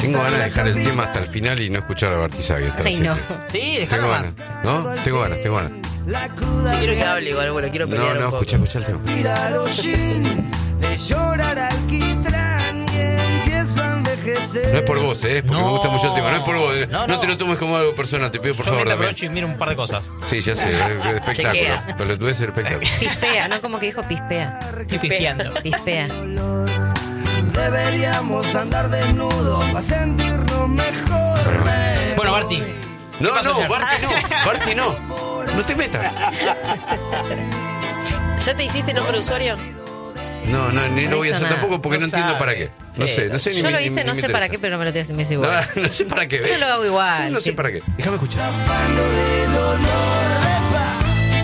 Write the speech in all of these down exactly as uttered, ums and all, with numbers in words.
Tengo ganas de dejar el tema hasta el final y no escuchar a Bartizagui. Ay, no. Sí, dejalo Tengo más. ganas, ¿no? Tengo ganas, tengo ganas. Sí, quiero que hable igual, bueno, quiero pelear No, un no, poco. escucha, escucha el tema. De llorar alquitrán y empiezo a envejecer. No es por vos, ¿eh? Porque No. me gusta mucho el tema. No es por vos. eh. No, No, no. te lo tomes como algo personal. Te pido, por Yo favor, me Damián. aprovecho y miro un par de cosas. Sí, ya sé. eh, espectáculo. Chequea. Pero tú ves el espectáculo. Pispea, ¿no? Como que dijo pispea. Estoy pispeando. Pispea. Deberíamos andar desnudos para sentirnos mejor. Bueno, Barty. No, pasó no, ayer? Barty no. Barty no. No te metas. ¿Ya te hiciste nombre de usuario? No, no, ni No lo voy a hizo hacer nada. tampoco porque no, No entiendo sabe. para qué. No Sí, sé, no sé ni Yo me- lo ni- hice, ni no me sé para qué, interesa. pero me lo tienes me hizo No, igual. no sé para qué. ¿ves? Yo lo hago igual. No sé sí. para qué. Déjame escuchar. Zafando del olor de paz.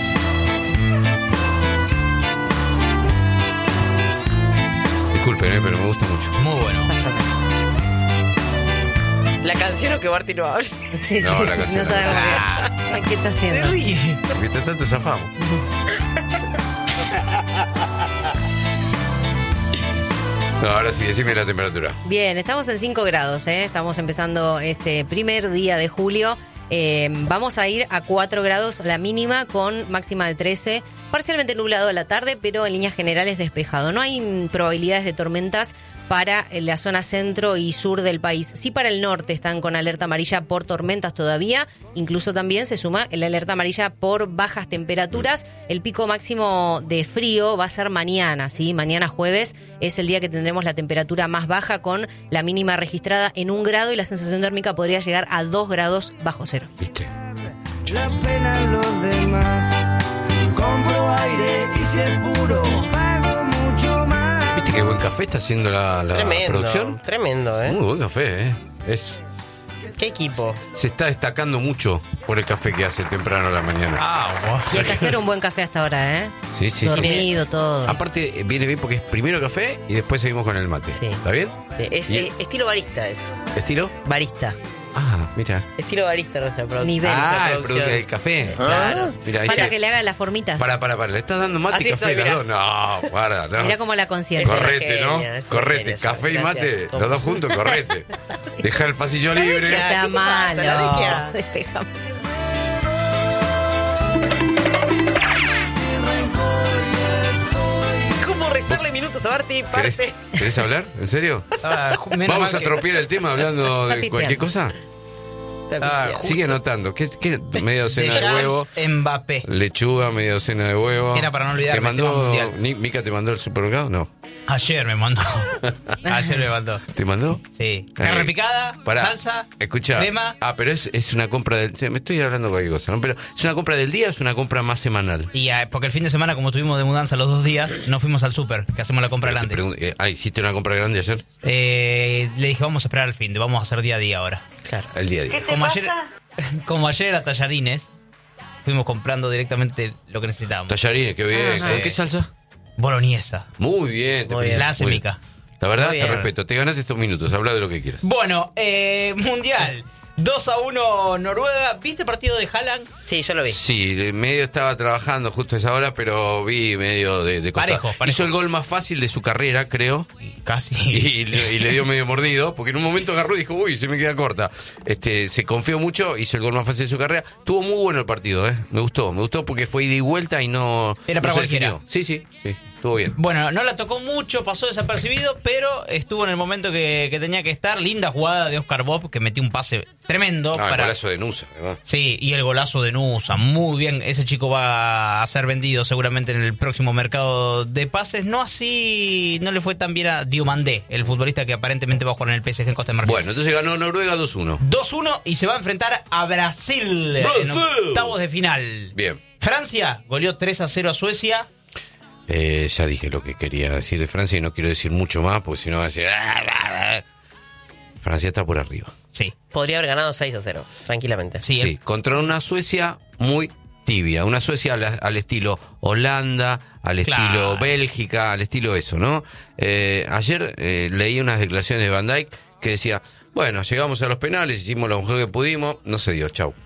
Disculpen, eh, pero me gusta mucho. Muy bueno. ¿La canción o que Barty no hable? Sí, sí, No, la sí, canción no no. sabemos Ah. qué, qué está Se haciendo. ríe. Mientras tanto zafamos. No, ahora sí, decime la temperatura. Bien, estamos en cinco grados, ¿eh? Estamos empezando este primer día de julio. Eh, vamos a ir a cuatro grados la mínima con máxima de trece, parcialmente nublado a la tarde, pero en líneas generales despejado. No hay mm, probabilidades de tormentas para eh, la zona centro y sur del país. Sí, para el norte están con alerta amarilla por tormentas todavía. Incluso también se suma la alerta amarilla por bajas temperaturas. El pico máximo de frío va a ser mañana, ¿sí? Mañana jueves es el día que tendremos la temperatura más baja con la mínima registrada en un grado y la sensación térmica podría llegar a dos grados bajo cero. ¿Viste? La pena en los demás. Compro aire y si es puro, pago mucho más. ¿Viste qué buen café está haciendo la, la Tremendo. producción? Tremendo, ¿eh? Muy buen café, ¿eh? Es, ¿Qué equipo? se está destacando mucho por el café que hace temprano a la mañana. Ah, wow. Y hay que hacer un buen café hasta ahora, ¿eh? Sí, sí, sí. Dormido, todo. Aparte, eh, viene bien porque es primero café y después seguimos con el mate. Sí. ¿Está bien? Sí, es, ¿Y- eh, estilo barista es. ¿Estilo? Barista. Ah, mira. Estilo barista nuestra producción. Nivel. Ah, el, producción. produ- el café. Claro. Mira, ahí Falta ya- que le hagan las formitas. Para, para, para. ¿Le estás dando mate Así y café estoy, las dos? No, guarda, no. Mirá cómo la conciencia. Es una Correte, ¿no? genia, es una Correte. genia, Café y gracias. mate, Toma. los dos juntos, correte. Deja el pasillo libre. qué? No sea ¿Qué te pasa, la malo. vecchia? Despejame. ¿Cómo restarle minutos a Barty? ¿Querés, Parte. ¿Querés hablar? ¿En serio? Ah, ju- menos ¿Vamos mal a que- tropear el tema hablando Está de pipeando. cualquier cosa? Ah, ju- Sigue anotando. ¿Qué, qué? Media docena de Deschamps, huevo, Mbappé. lechuga, media docena de huevo. Era para no olvidar ¿Te el tema mandó, mundial. Ni- Mica te mandó el supermercado? No. Ayer me mandó. Ayer me mandó. ¿Te mandó? Sí. Eh, Carne picada, pará, salsa, escuchá. crema. Ah, pero es, es una compra del... Me estoy hablando cualquier cosa, ¿no? Pero ¿es una compra del día o es una compra más semanal? Y ah, porque el fin de semana, como estuvimos de mudanza los dos días, no fuimos al súper, que hacemos la compra Pero te grande. pregunto, eh, ah, ¿hiciste una compra grande ayer? Eh, le dije, vamos a esperar al fin de, vamos a hacer día a día ahora. Claro. El día a día. Como ayer, como ayer era tallarines, fuimos comprando directamente lo que necesitábamos. Tallarines, qué bien. Ajá. ¿Con qué salsa? Boloñesa. Muy bien. te Muy felicito, bien. La hace muy bien. Mica. La verdad, Muy te bien. respeto. Te ganaste estos minutos. Habla de lo que quieras. Bueno, eh, Mundial. dos a uno Noruega. ¿Viste el partido de Haaland? Sí, yo lo vi. Sí, de medio estaba trabajando justo a esa hora, pero vi medio de, de costado. Parejo, parejo. Hizo el gol más fácil de su carrera, creo. Casi. Y, le- y le dio medio mordido, porque en un momento agarró y dijo, uy, se me queda corta. Este, se confió mucho, hizo el gol más fácil de su carrera. Tuvo muy bueno el partido, ¿eh? Me gustó, me gustó porque fue ida y vuelta y no... Era no para se cualquiera. definió. Sí, sí, sí, estuvo bien. Bueno, no la tocó mucho, pasó desapercibido, pero estuvo en el momento que, que tenía que estar. Linda jugada de Oscar Bob, que metió un pase tremendo. Ah, el para... golazo de Nusa, además. Sí, y el golazo de Nusa, muy bien. Ese chico va a ser vendido seguramente en el próximo mercado de pases. No así, no le fue tan bien a Diomandé, el futbolista que aparentemente va a jugar en el P S G en Costa de Marfil. Bueno, entonces ganó Noruega dos uno. dos uno y se va a enfrentar a Brasil, ¡Brasil! en octavos de final. Bien. Francia goleó tres a cero a Suecia. Eh, ya dije lo que quería decir de Francia y no quiero decir mucho más, porque si no va a decir... "Ah, ah, ah". Francia está por arriba. Sí, Podría haber ganado seis a cero, tranquilamente. sí, Sí, contra una Suecia muy tibia, una Suecia al, al estilo Holanda, al Claro. estilo Bélgica, al estilo eso, ¿no? Eh, ayer eh, leí unas declaraciones de Van Dijk que decía, bueno, llegamos a los penales, hicimos lo mejor que pudimos, no se dio, chau.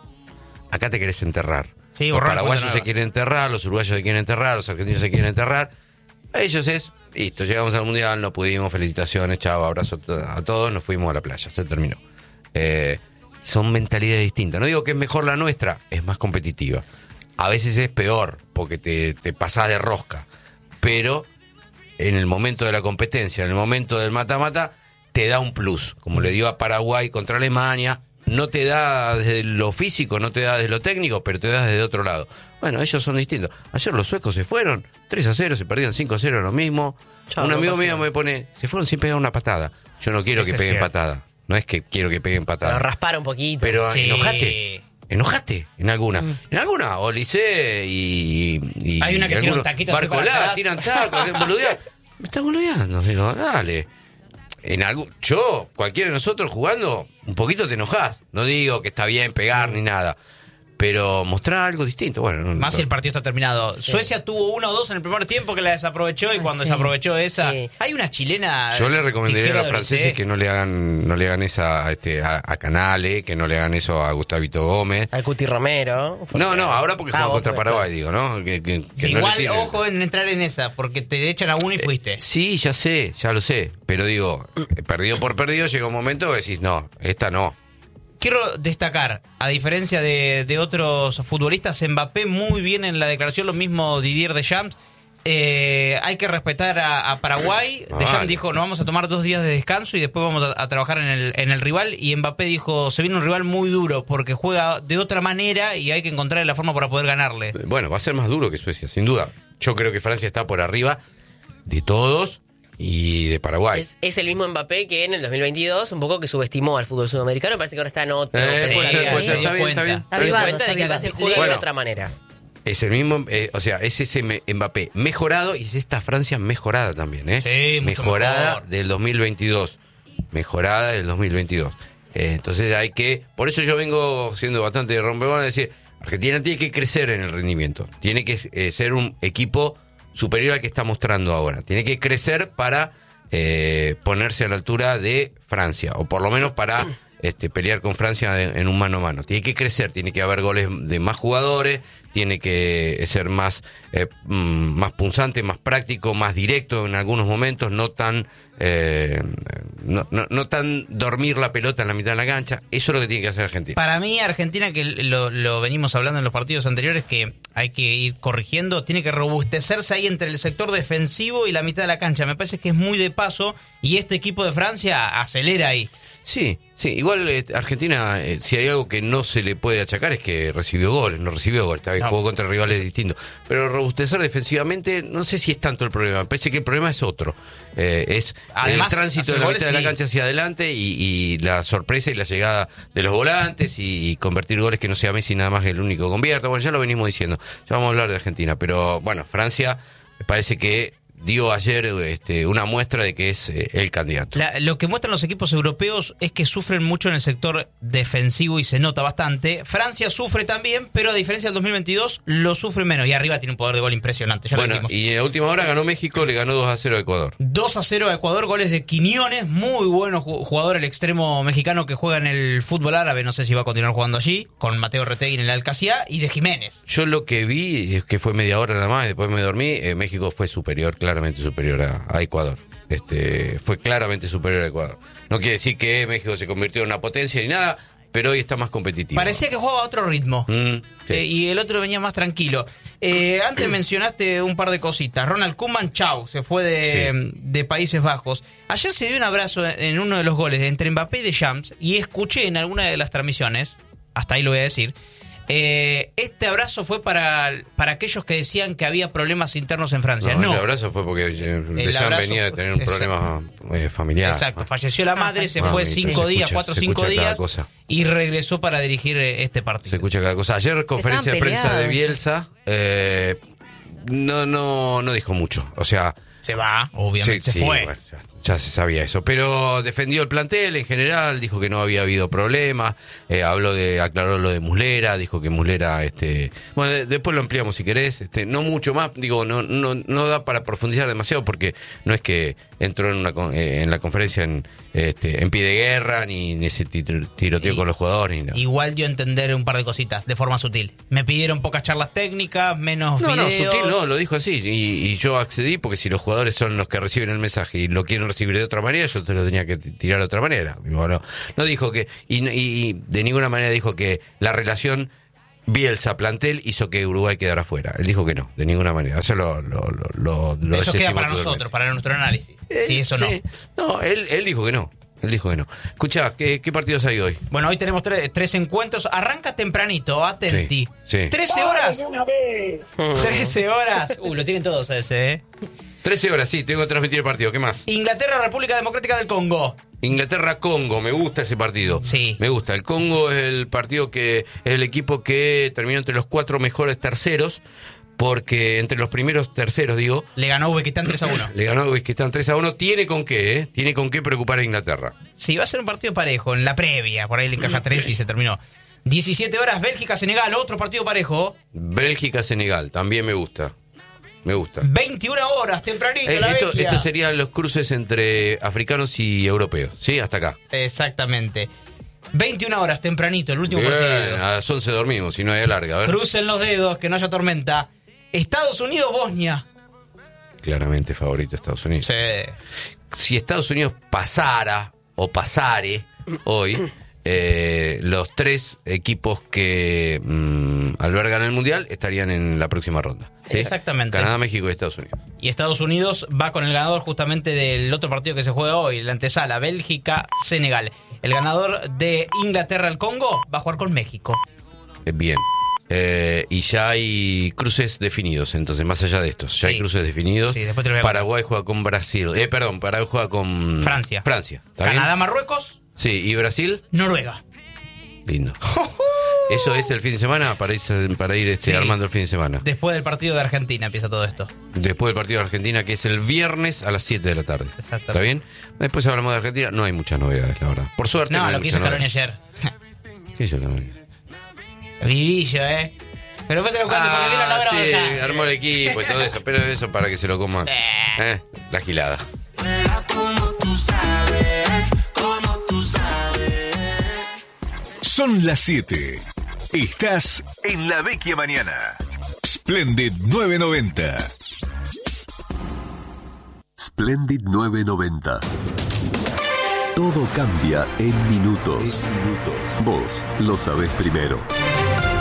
Acá te querés enterrar. Sí, los borrón, paraguayos cuenta se nueva. quieren enterrar, los uruguayos se quieren enterrar, los argentinos se quieren enterrar. A ellos es, listo, llegamos al Mundial, no pudimos, felicitaciones, chao, abrazo a to- a todos, nos fuimos a la playa, se terminó. Eh, son mentalidades distintas. No digo que es mejor la nuestra, es más competitiva. A veces es peor, porque te, te pasás de rosca. Pero en el momento de la competencia, en el momento del mata-mata, te da un plus. Como le dio a Paraguay contra Alemania, no te da desde lo físico, no te da desde lo técnico, pero te da desde otro lado. Bueno, ellos son distintos. Ayer los suecos se fueron, tres a cero, se perdían cinco a cero, lo mismo. Chao, un no amigo pasa mío nada. me pone, se fueron sin pegar una patada. Yo no quiero Es que que peguen es cierto. patada. No es que quiero que peguen patada. Pero raspar un poquito. Pero Sí. enojate. Enojate en alguna. En alguna, Olice y, y. Hay una que y tira un algunos- taquito así para Barcolá, atrás. tiran tacos, hacen boludear. Me está boludeando. Digo, dale. En algún, yo, cualquiera de nosotros jugando, un poquito te enojás. No digo que está bien pegar ni nada. Pero mostrar algo distinto. Bueno, no- Más si no- el partido está terminado. Suecia tuvo uno o dos en el primer tiempo que la desaprovechó y Ah, cuando sí. desaprovechó esa... Sí. Hay una chilena... Yo le recomendaría a tijera los de franceses Olise. que no le hagan, no le hagan esa a, este, a, a Canale, que no le hagan eso a Gustavito Gómez. Al Cuti Romero. porque- No, no, ahora porque Ah, juega vos, contra pues, Paraguay, digo, ¿no? Que, que- que Sí, no le igual, tienen- ojo en entrar en esa, porque te echan a uno y fuiste. Sí, ya sé, ya lo sé. Pero digo, eh, perdido por perdido, llega un momento que decís, no, esta no. Quiero destacar, a diferencia de, de otros futbolistas, Mbappé muy bien en la declaración, lo mismo Didier Deschamps. Eh, hay que respetar a, a Paraguay. Vale. Deschamps dijo, nos vamos a tomar dos días de descanso y después vamos a, a trabajar en el, en el rival. Y Mbappé dijo, se viene un rival muy duro porque juega de otra manera y hay que encontrar la forma para poder ganarle. Bueno, va a ser más duro que Suecia, sin duda. Yo creo que Francia está por arriba de todos y de Paraguay. Es, es el mismo Mbappé que en el dos mil veintidós un poco que subestimó al fútbol sudamericano. Me parece que ahora está en otro. Eh, Sí, puede ser, puede se ser, dio está bien, cuenta. está bien. Está está bien. avivado, cuenta está de que avivado. parece juega Bueno. de otra manera. Es el mismo, eh, o sea, es ese me- Mbappé mejorado y es esta Francia mejorada también, ¿eh? Sí, mucho mejorada mejor. del dos mil veintidós. Mejorada del dos mil veintidós. Eh, entonces hay que, por eso yo vengo siendo bastante rompebón a decir, Argentina tiene que crecer en el rendimiento, tiene que eh, ser un equipo superior al que está mostrando ahora, tiene que crecer para eh, ponerse a la altura de Francia, o por lo menos para este, pelear con Francia de- en un mano a mano. Tiene que crecer, tiene que haber goles de más jugadores, tiene que ser más, eh, mm, más punzante, más práctico, más directo en algunos momentos, no tan eh, no, no, no tan dormir la pelota en la mitad de la cancha. Eso es lo que tiene que hacer Argentina. Para mí, Argentina, que lo, lo venimos hablando en los partidos anteriores, que hay que ir corrigiendo, tiene que robustecerse ahí entre el sector defensivo y la mitad de la cancha. Me parece que es muy de paso y este equipo de Francia acelera ahí. Sí, sí, igual eh, Argentina, eh, si hay algo que no se le puede achacar es que recibió goles, no recibió goles, está bien, No. jugó contra rivales distintos. Pero robustecer defensivamente, no sé si es tanto el problema, me parece que el problema es otro. Eh, es Además, el tránsito hacer de la goles, mitad de la sí. cancha hacia adelante y, y la sorpresa y la llegada de los volantes y, y convertir goles que no sea Messi nada más que el único que convierta. Bueno, ya lo venimos diciendo, ya vamos a hablar de Argentina, pero bueno, Francia me parece que dio ayer este, una muestra de que es eh, el candidato. La- lo que muestran los equipos europeos es que sufren mucho en el sector defensivo y se nota bastante. Francia sufre también, pero a diferencia del dos mil veintidós, lo sufre menos. Y arriba tiene un poder de gol impresionante. Ya lo Bueno, dijimos. y a última hora ganó México, le ganó dos a cero a Ecuador. dos a cero a Ecuador, goles de Quiñones, muy bueno ju- jugador el extremo mexicano que juega en el fútbol árabe, no sé si va a continuar jugando allí, con Mateo Retegui en el Alcaciá, y de Jiménez. Yo lo que vi es que fue media hora nada más, y después me dormí. eh, México fue superior, claramente superior a, a Ecuador. Este, fue claramente superior a Ecuador. No quiere decir que México se convirtió en una potencia ni nada, pero hoy está más competitivo. Parecía que jugaba a otro ritmo. Mm, sí. Eh, y el otro venía más tranquilo. Eh, antes mencionaste un par de cositas. Ronald Koeman, chau, se fue de, Sí. de Países Bajos. Ayer se dio un abrazo en, en uno de los goles entre Mbappé y Deschamps, y escuché en alguna de las transmisiones, hasta ahí lo voy a decir, eh, este abrazo fue para, para aquellos que decían que había problemas internos en Francia. No, No, el abrazo fue porque eh, Deschamps abrazo venía de fue- tener un exacto. problema eh, familiar. exacto. Falleció la madre, se Ah, fue sí, cinco se días, escucha, cuatro o se cinco escucha cada días, cosa. y regresó para dirigir eh, este partido. Se escucha cada cosa. Ayer conferencia de Estaban prensa de peleados. Bielsa, eh, no, no, no dijo mucho. O sea, Se va, obviamente, sí, se sí, fue. bueno, ya, Ya se sabía eso, pero defendió el plantel en general, dijo que no había habido problemas, eh, habló de, aclaró lo de Muslera, dijo que Muslera, este, bueno, de, después lo ampliamos si querés, este, no mucho más, digo, no, no, no da para profundizar demasiado porque no es que entró en una, eh, en la conferencia en, este, en pie de guerra ni, ni ese tiroteo Y, con los jugadores ni nada. Igual dio a entender un par de cositas de forma sutil. Me pidieron pocas charlas técnicas, menos No, videos. no, sutil no, lo dijo así y, y yo accedí porque si los jugadores son los que reciben el mensaje y lo quieren recibir de otra manera, yo te lo tenía que tirar de otra manera. Digo, no, no dijo que, y, y, y de ninguna manera dijo que la relación Bielsa-Plantel hizo que Uruguay quedara fuera. Él dijo que no, de ninguna manera. Eso lo, lo, lo, lo Eso queda desestimó para totalmente. nosotros, para nuestro análisis. Eh, Sí, eso no. sí. No, él, él dijo que no. Él dijo que no. Escuchá, ¿qué, qué partidos hay hoy? Bueno, hoy tenemos tres, tres encuentros. Arranca tempranito, atenti. Sí, sí. ¿trece horas? trece horas. Uh, lo tienen todos ese, ¿eh? trece horas, sí, tengo que transmitir el partido. ¿Qué más? Inglaterra, República Democrática del Congo. Inglaterra-Congo, me gusta ese partido. Sí. Me gusta. El Congo es el partido que es el equipo que terminó entre los cuatro mejores terceros, porque entre los primeros terceros, digo, Le ganó Uzbekistán tres a uno. le ganó a Uzbekistán tres a uno. Tiene con qué, ¿eh? Tiene con qué preocupar a Inglaterra. Sí, va a ser un partido parejo. En la previa, por ahí le encaja tres y se terminó. diecisiete horas, Bélgica-Senegal, otro partido parejo. Bélgica-Senegal, también me gusta. Me gusta. veintiuna horas, tempranito, Eh, la esto, Bélgica. esto serían los cruces entre africanos y europeos, ¿sí? Hasta acá. Exactamente. veintiuna horas, tempranito, el último Bien, partido. a las once dormimos, si no hay larga. A ver. Crucen los dedos, que no haya tormenta. Estados Unidos-Bosnia. Claramente favorito Estados Unidos. Sí. Si Estados Unidos pasara o pasare hoy, eh, los tres equipos que mm, albergan el Mundial estarían en la próxima ronda. ¿sí? Exactamente. Canadá, México y Estados Unidos. Y Estados Unidos va con el ganador justamente del otro partido que se juega hoy, la antesala, Bélgica-Senegal. El ganador de Inglaterra-Congo va a jugar con México. Eh, bien. Eh, y ya hay cruces definidos, entonces, más allá de estos. Ya Sí. hay cruces definidos. Sí, después te lo voy a contar. Paraguay juega con Brasil. Eh, perdón, Paraguay juega con... Francia. Francia. ¿Está bien? Canadá-Marruecos, Sí, ¿y Brasil? Noruega. Lindo. ¿Eso es el fin de semana? Para ir, para ir este, Sí. armando el fin de semana. Después del partido de Argentina empieza todo esto. Después del partido de Argentina, que es el viernes a las siete de la tarde. Exactamente. ¿Está bien? Después hablamos de Argentina. No hay muchas novedades, la verdad. Por suerte. No, hay lo que muchas hizo Scaloni novedades. ayer. ¿Qué hizo Scaloni? Vivillo, ¿eh? Pero después te lo cuento porque vino la Ah, bronca. sí, armó el equipo y todo eso. Pero eso para que se lo coman. Eh, la gilada. Son las siete. Estás en la Vecchia Mañana. Splendid novecientos noventa. Splendid novecientos noventa. Todo cambia en minutos. Vos lo sabés primero.